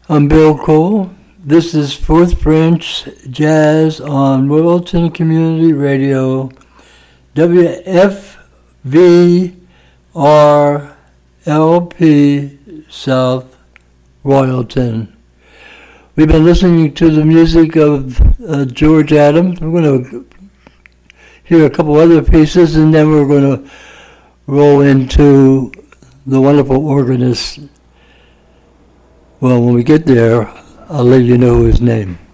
I'm Bill Cole. This is Fourth Branch Jazz on Royalton Community Radio, WFVRLP South Royalton. We've been listening to the music of George Adams. We're going to hear a couple other pieces, and then we're going to roll into the wonderful organist. Well, when we get there, I'll let you know his name.